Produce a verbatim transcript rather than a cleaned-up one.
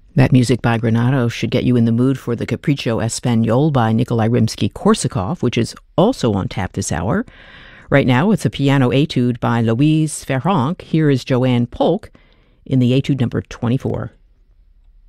That music by Granados should get you in the mood for the Capriccio Espagnol by Nikolai Rimsky-Korsakov, which is also on tap this hour. Right now, it's a piano etude by Louise Farrenc. Here is Joanne Polk in the etude number twenty-four.